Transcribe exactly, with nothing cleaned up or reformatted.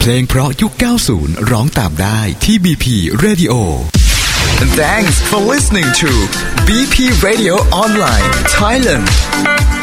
ลงเพราะยุค เก้าสิบ ร้องตามได้ที่ บี พี Radio Thanks for listening to บี พี Radio Online Thailand